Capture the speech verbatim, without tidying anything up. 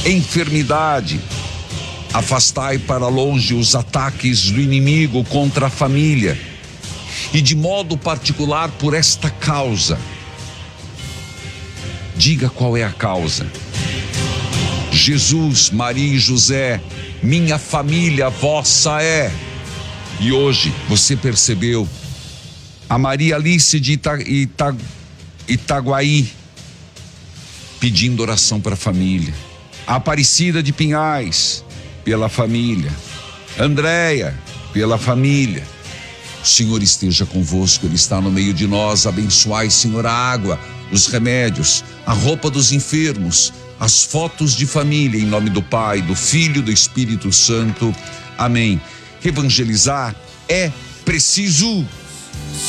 enfermidade. Afastai para longe os ataques do inimigo contra a família. E de modo particular por esta causa. Diga qual é a causa. Jesus, Maria e José, minha família vossa é. E hoje você percebeu a Maria Alice de Ita, Ita, Itaguaí pedindo oração para a família. A Aparecida de Pinhais pela família. Andréia pela família. O Senhor esteja convosco, Ele está no meio de nós. Abençoai, Senhor, a água, os remédios, a roupa dos enfermos, as fotos de família, em nome do Pai, do Filho e do Espírito Santo. Amém. Evangelizar é preciso.